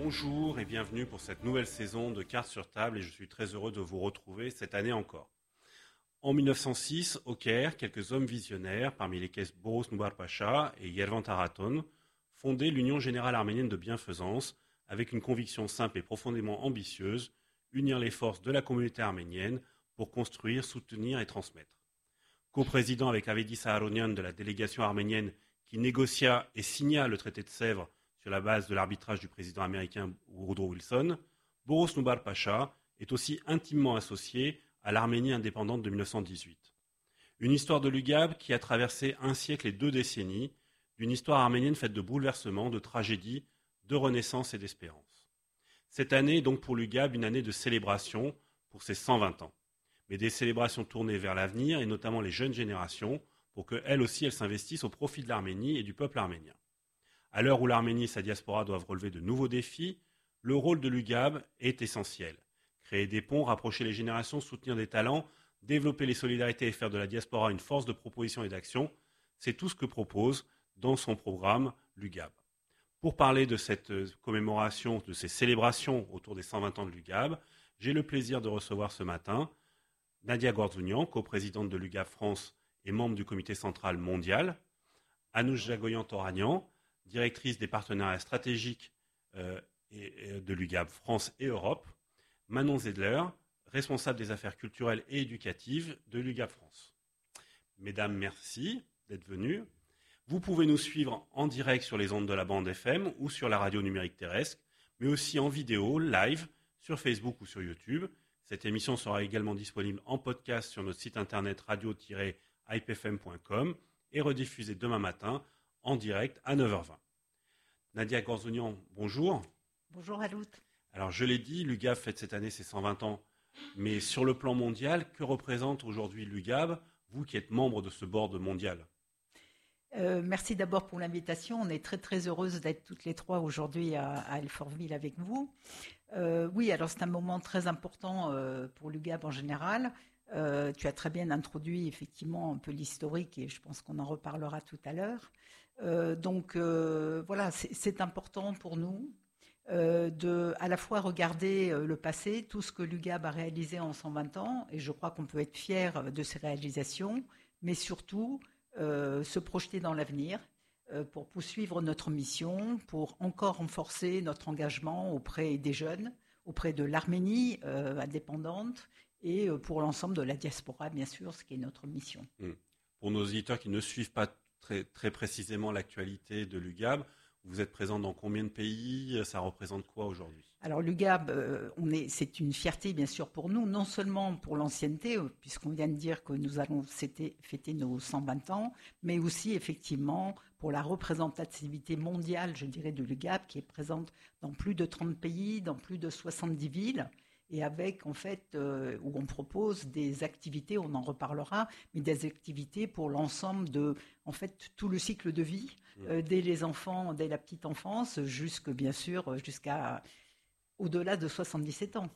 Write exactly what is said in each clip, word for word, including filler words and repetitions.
Bonjour et bienvenue pour cette nouvelle saison de Cartes sur table et je suis très heureux de vous retrouver cette année encore. En mille neuf cent six, au Caire, quelques hommes visionnaires, parmi lesquels Boros Noubar Pacha et Yervan Taraton, fondaient l'Union générale arménienne de bienfaisance avec une conviction simple et profondément ambitieuse, unir les forces de la communauté arménienne pour construire, soutenir et transmettre. Co-président avec Avedis Aharonian de la délégation arménienne qui négocia et signa le traité de Sèvres sur la base de l'arbitrage du président américain Woodrow Wilson, Boros Noubar Pacha est aussi intimement associé à l'Arménie indépendante de mille neuf cent dix-huit. Une histoire de l'U G A B qui a traversé un siècle et deux décennies, d'une histoire arménienne faite de bouleversements, de tragédies, de renaissance et d'espérance. Cette année est donc pour l'U G A B une année de célébration pour ses cent vingt ans, mais des célébrations tournées vers l'avenir et notamment les jeunes générations pour qu'elles aussi elles s'investissent au profit de l'Arménie et du peuple arménien. À l'heure où l'Arménie et sa diaspora doivent relever de nouveaux défis, le rôle de l'U G A B est essentiel. Créer des ponts, rapprocher les générations, soutenir des talents, développer les solidarités et faire de la diaspora une force de proposition et d'action, c'est tout ce que propose dans son programme l'U G A B. Pour parler de cette commémoration, de ces célébrations autour des cent vingt ans de l'U G A B, j'ai le plaisir de recevoir ce matin Nadia Gorzounian, coprésidente de l'U G A B France et membre du comité central mondial, Anoush Jagoyan-Toranian, directrice des partenariats stratégiques euh, et, et de l'U G A B France et Europe, Manon Zedler, responsable des affaires culturelles et éducatives de l'U G A B France. Mesdames, merci d'être venues. Vous pouvez nous suivre en direct sur les ondes de la bande F M ou sur la radio numérique terrestre, mais aussi en vidéo, live, sur Facebook ou sur YouTube. Cette émission sera également disponible en podcast sur notre site internet radio tiret i p f m point com et rediffusée demain matin en direct à neuf heures vingt. Nadia Gorzounian, bonjour. Bonjour Alout. Alors je l'ai dit, l'U G A B fête cette année ses cent vingt ans, mais sur le plan mondial, que représente aujourd'hui l'U G A B, vous qui êtes membre de ce board mondial ? Euh, merci d'abord pour l'invitation. On est très très heureuse d'être toutes les trois aujourd'hui à, à Alfortville avec vous. Euh, oui, alors c'est un moment très important euh, pour l'U G A B en général. Euh, tu as très bien introduit effectivement un peu l'historique et je pense qu'on en reparlera tout à l'heure. Euh, donc euh, voilà, c'est, c'est important pour nous euh, de à la fois regarder euh, le passé, tout ce que l'U G A B a réalisé en cent vingt ans, et je crois qu'on peut être fier de ces réalisations, mais surtout euh, se projeter dans l'avenir euh, pour poursuivre notre mission, pour encore renforcer notre engagement auprès des jeunes, auprès de l'Arménie euh, indépendante, et pour l'ensemble de la diaspora, bien sûr, ce qui est notre mission. Mmh. Pour nos auditeurs qui ne suivent pas très, très précisément l'actualité de l'U G A B, vous êtes présent dans combien de pays ? Ça représente quoi aujourd'hui ? Alors l'U G A B, euh, on est, c'est une fierté bien sûr pour nous, non seulement pour l'ancienneté, euh, puisqu'on vient de dire que nous allons fêter, fêter nos cent vingt ans, mais aussi effectivement pour la représentativité mondiale, je dirais, de l'U G A B, qui est présente dans plus de trente pays, dans plus de soixante-dix villes, et avec, en fait, euh, où on propose des activités, on en reparlera, mais des activités pour l'ensemble de, en fait, tout le cycle de vie, euh, dès les enfants, dès la petite enfance, jusque, bien sûr, jusqu'à au-delà de soixante-dix-sept ans.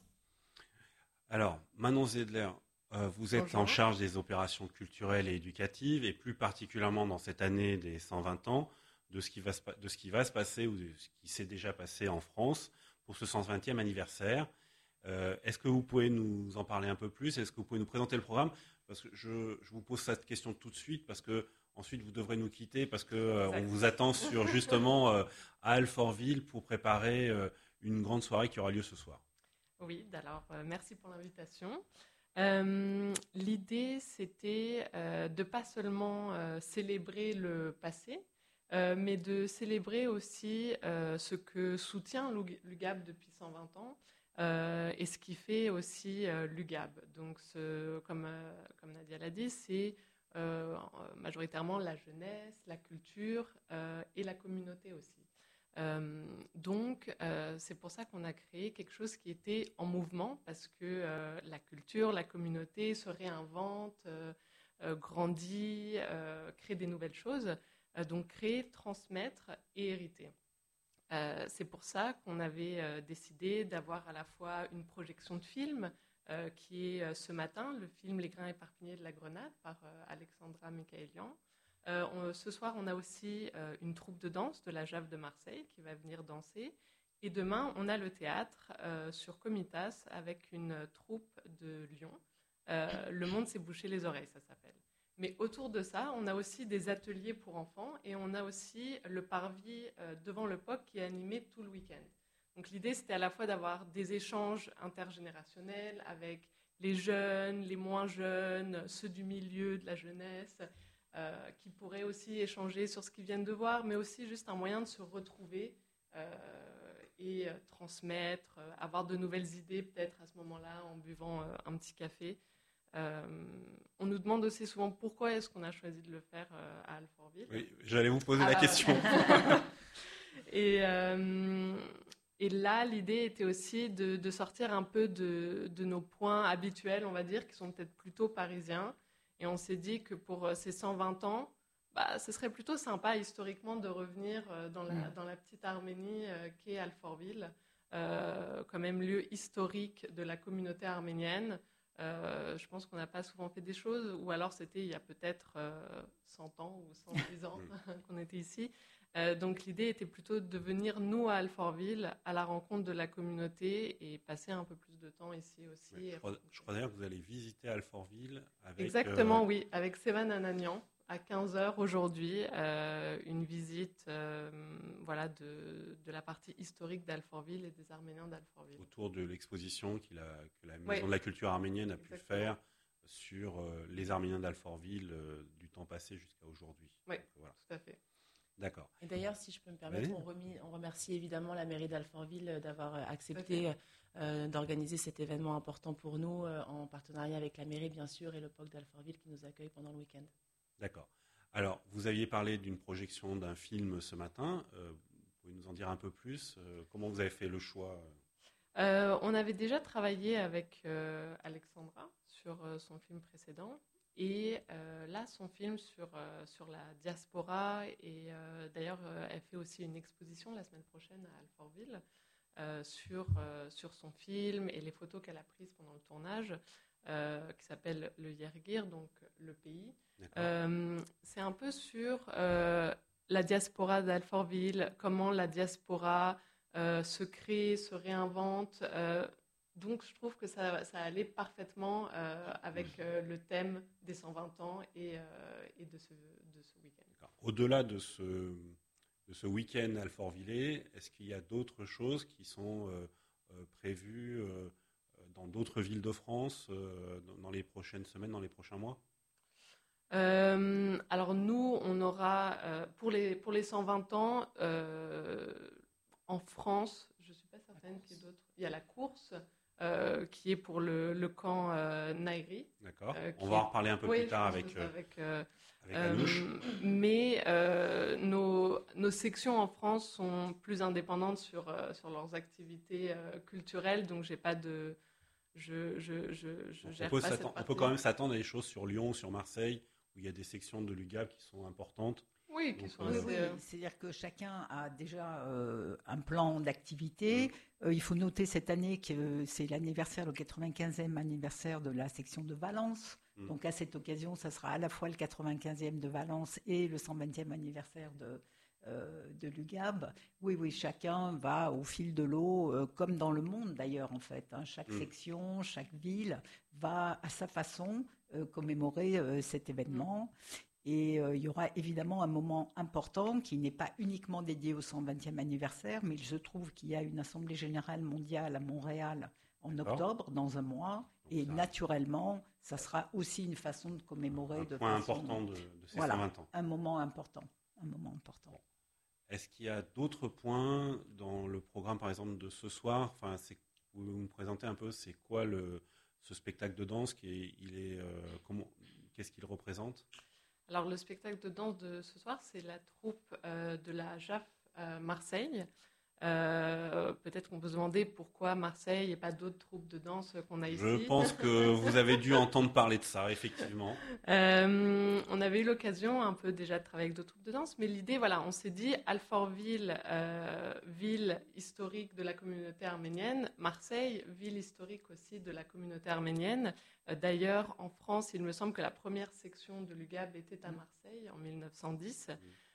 Alors, Manon Zedler, euh, vous êtes Bonjour. en charge des opérations culturelles et éducatives, et plus particulièrement dans cette année des cent vingt ans, de ce qui va se, de ce qui va se passer, ou de ce qui s'est déjà passé en France, pour ce cent vingtième anniversaire. Euh, est-ce que vous pouvez nous en parler un peu plus ? Est-ce que vous pouvez nous présenter le programme ? Parce que je, je vous pose cette question tout de suite, parce que ensuite vous devrez nous quitter, parce qu'on euh, vous attend sur justement euh, à Alfortville pour préparer euh, une grande soirée qui aura lieu ce soir. Oui, alors euh, merci pour l'invitation. Euh, l'idée, c'était euh, de pas seulement euh, célébrer le passé, euh, mais de célébrer aussi euh, ce que soutient l'U G A B depuis cent vingt ans. Euh, et ce qui fait aussi euh, l'U G A B. Donc, ce, comme, euh, comme Nadia l'a dit, c'est euh, majoritairement la jeunesse, la culture euh, et la communauté aussi. Euh, donc, euh, c'est pour ça qu'on a créé quelque chose qui était en mouvement, parce que euh, la culture, la communauté se réinvente, euh, euh, grandit, euh, crée des nouvelles choses. Euh, donc, créer, transmettre et hériter. Euh, c'est pour ça qu'on avait euh, décidé d'avoir à la fois une projection de film euh, qui est euh, ce matin, le film Les grains éparpillés de la grenade par euh, Alexandra Mikaelian. Euh, on, ce soir, on a aussi euh, une troupe de danse de la J A V de Marseille qui va venir danser Et demain, on a le théâtre euh, sur Comitas avec une troupe de Lyon. Euh, le monde s'est bouché les oreilles, ça s'appelle. Mais autour de ça, on a aussi des ateliers pour enfants et on a aussi le parvis euh, devant le P O C qui est animé tout le week-end. Donc l'idée, c'était à la fois d'avoir des échanges intergénérationnels avec les jeunes, les moins jeunes, ceux du milieu, de la jeunesse, euh, qui pourraient aussi échanger sur ce qu'ils viennent de voir, mais aussi juste un moyen de se retrouver euh, et euh, transmettre, euh, avoir de nouvelles idées peut-être à ce moment-là en buvant euh, un petit café. Euh, on nous demande aussi souvent pourquoi est-ce qu'on a choisi de le faire euh, à Alfortville. Oui, j'allais vous poser ah, la question. et, euh, et là, l'idée était aussi de, de sortir un peu de, de nos points habituels, on va dire, qui sont peut-être plutôt parisiens. Et on s'est dit que pour ces cent vingt ans, bah, ce serait plutôt sympa historiquement de revenir dans la, mmh. dans la petite Arménie euh, qu'est Alfortville, euh, quand même lieu historique de la communauté arménienne. Euh, je pense qu'on n'a pas souvent fait des choses, ou alors c'était il y a peut-être euh, cent ans ou cent dix ans qu'on était ici. Euh, donc l'idée était plutôt de venir, nous, à Alfortville, à la rencontre de la communauté et passer un peu plus de temps ici aussi. Oui, je, crois, je crois d'ailleurs que vous allez visiter Alfortville avec... Exactement, euh... oui, avec Sevan Ananian. À quinze heures aujourd'hui, euh, une visite euh, voilà, de, de la partie historique d'Alfortville et des Arméniens d'Alfortville. Autour de l'exposition qu'il a, que la Maison oui. de la Culture arménienne a Exactement. pu faire sur euh, les Arméniens d'Alfortville euh, du temps passé jusqu'à aujourd'hui. Oui, Donc, voilà. Tout à fait. D'accord. Et d'ailleurs, si je peux me permettre, oui. on, remis, on remercie évidemment la mairie d'Alfortville d'avoir accepté euh, d'organiser cet événement important pour nous, euh, en partenariat avec la mairie, bien sûr, et le P O C d'Alfortville qui nous accueille pendant le week-end. D'accord. Alors, vous aviez parlé d'une projection d'un film ce matin. Euh, vous pouvez nous en dire un peu plus euh, comment vous avez fait le choix euh, On avait déjà travaillé avec euh, Alexandra sur euh, son film précédent. Et euh, là, son film sur, euh, sur la diaspora. Et euh, d'ailleurs, euh, elle fait aussi une exposition la semaine prochaine à Alfortville euh, sur, euh, sur son film et les photos qu'elle a prises pendant le tournage. Euh, qui s'appelle le Yergir, donc le pays. Euh, c'est un peu sur euh, la diaspora d'Alfortville, comment la diaspora euh, se crée, se réinvente. Euh, donc je trouve que ça, ça allait parfaitement euh, avec euh, le thème des cent vingt ans et, euh, et de ce, de ce week-end. D'accord. Au-delà de ce, de ce week-end alfortvillais, est-ce qu'il y a d'autres choses qui sont euh, euh, prévues euh, dans d'autres villes de France, euh, dans les prochaines semaines, dans les prochains mois ? euh, Alors nous, on aura, euh, pour, les, pour les cent vingt ans, euh, en France, je ne suis pas certaine qu'il y ait d'autres. Il y a la course, euh, qui est pour le, le camp euh, Nairi. D'accord, euh, on va en reparler un peu oui, plus tard avec, euh, avec, euh, avec Anouche. Euh, mais euh, nos, nos sections en France sont plus indépendantes sur, euh, sur leurs activités euh, culturelles, donc j'ai pas de... Je, je, je, je gère on, peut pas cette on peut quand même s'attendre à des choses sur Lyon, sur Marseille, où il y a des sections de l'U G A B qui sont importantes. Oui, qui donc, sont euh, assez... oui, c'est-à-dire que chacun a déjà euh, un plan d'activité. Mmh. Euh, il faut noter cette année que c'est l'anniversaire, le quatre-vingt-quinzième anniversaire de la section de Valence. Mmh. Donc à cette occasion, ça sera à la fois le quatre-vingt-quinzième de Valence et le cent vingtième anniversaire de... Euh, de l'U G A B. Oui, oui, chacun va au fil de l'eau, euh, comme dans le monde d'ailleurs en fait. Hein. Chaque mmh. section, chaque ville va à sa façon euh, commémorer euh, cet événement. Mmh. Et euh, il y aura évidemment un moment important qui n'est pas uniquement dédié au cent vingtième anniversaire, mais il se trouve qu'il y a une assemblée générale mondiale à Montréal en D'accord. octobre, dans un mois. Donc et ça... naturellement, ça sera aussi une façon de commémorer. Un de point façon... important de, de ces voilà, cent vingt ans. Un moment important. Un moment important. Bon. Est-ce qu'il y a d'autres points dans le programme, par exemple, de ce soir ? Enfin, c'est, vous me présentez un peu, c'est quoi le, ce spectacle de danse qui est, il est, euh, comment, qu'est-ce qu'il représente ? Alors, le spectacle de danse de ce soir, c'est la troupe euh, de la J A F euh, Marseille. Euh, peut-être qu'on peut se demander pourquoi Marseille et pas d'autres troupes de danse qu'on a ici. Je pense que vous avez dû entendre parler de ça, effectivement. Euh, on avait eu l'occasion un peu déjà de travailler avec d'autres troupes de danse, mais l'idée, voilà, on s'est dit Alfortville, euh, ville historique de la communauté arménienne, Marseille, ville historique aussi de la communauté arménienne. Euh, d'ailleurs, en France, il me semble que la première section de l'U G A B était à Marseille en mille neuf cent dix. Mmh.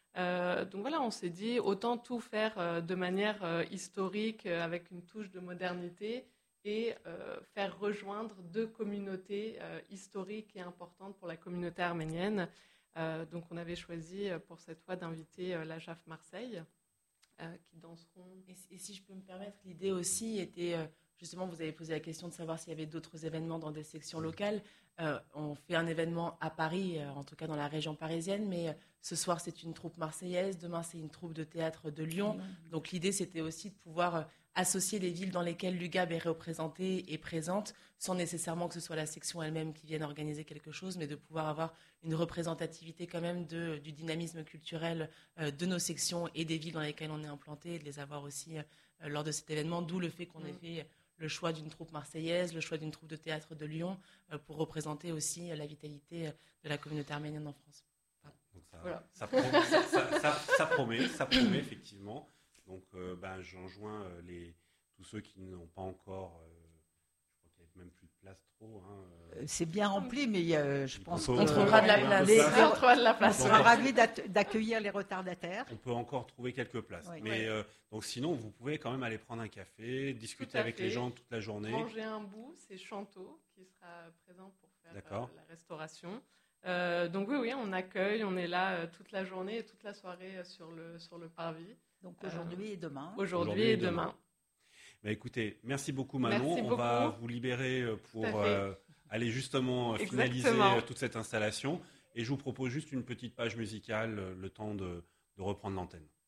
Euh, donc voilà, on s'est dit autant tout faire euh, de manière euh, historique, euh, avec une touche de modernité, et euh, faire rejoindre deux communautés euh, historiques et importantes pour la communauté arménienne. Euh, donc on avait choisi euh, pour cette fois d'inviter euh, la J A F Marseille, euh, qui danseront. Et, et si je peux me permettre, l'idée aussi était, euh, justement, vous avez posé la question de savoir s'il y avait d'autres événements dans des sections locales. Euh, on fait un événement à Paris, euh, en tout cas dans la région parisienne, mais euh, ce soir c'est une troupe marseillaise, demain c'est une troupe de théâtre de Lyon. Donc l'idée c'était aussi de pouvoir euh, associer les villes dans lesquelles l'U G A B est représentée et présente, sans nécessairement que ce soit la section elle-même qui vienne organiser quelque chose, mais de pouvoir avoir une représentativité quand même de, du dynamisme culturel euh, de nos sections et des villes dans lesquelles on est implanté, et de les avoir aussi euh, lors de cet événement, d'où le fait qu'on ait fait le choix d'une troupe marseillaise, le choix d'une troupe de théâtre de Lyon, euh, pour représenter aussi euh, la vitalité de la communauté arménienne en France. Donc ça, Voilà. ça, promet, ça, ça, ça, ça promet, ça promet effectivement. Donc euh, ben, j'enjoins euh, les, tous ceux qui n'ont pas encore, euh, je crois qu'il n'y a même plus de place trop. Hein, euh, C'est bien rempli, mais euh, je pense peut, qu'on on trouvera de la place. Les, On trouvera de la place. On sera ravis d'accueillir les retardataires. On peut encore trouver quelques places. Oui. Mais euh, donc sinon, vous pouvez quand même aller prendre un café, discuter avec fait. les gens toute la journée. Manger un bout, c'est Chanto qui sera présent pour faire euh, D'accord. la restauration. Euh, donc oui, oui, on accueille, on est là euh, toute la journée et toute la soirée euh, sur le, sur le parvis. Donc aujourd'hui Euh, et demain. Aujourd'hui, Aujourd'hui et et demain. demain. Bah, écoutez, merci beaucoup Manon. Merci on va beaucoup. vous libérer euh, pour Tout à fait. euh, aller justement euh, finaliser Exactement. euh, toute cette installation. Et je vous propose juste une petite page musicale, euh, le temps de, de reprendre l'antenne.